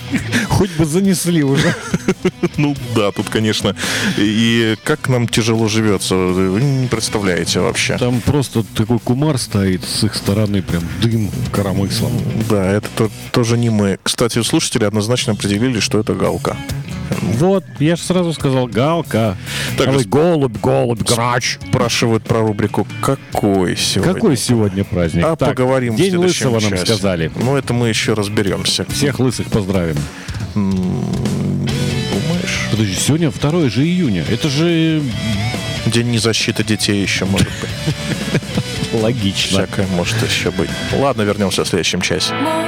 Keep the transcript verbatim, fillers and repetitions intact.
Хоть бы занесли уже. Ну да, тут, конечно. И как нам тяжело живется, вы не представляете вообще. Там просто такой кумар стоит с их стороны, прям дым коромыслом. Да, это то, тоже не мы. Кстати, слушатели однозначно определили, что это галка. Вот, я же сразу сказал, галка. Так, а вы сп- голубь, голубь, грач. Спрашивают про рубрику «Какой сегодня?» Какой сегодня праздник? А Так, поговорим в День следующем Лысого нам часе. сказали. Ну, это мы еще разберемся. Всех лысых поздравим. М, Думаешь? Подожди, сегодня второе же июня. Это же День незащиты детей еще может быть. логично. Всякое может еще быть. Ладно, вернемся в следующем часе.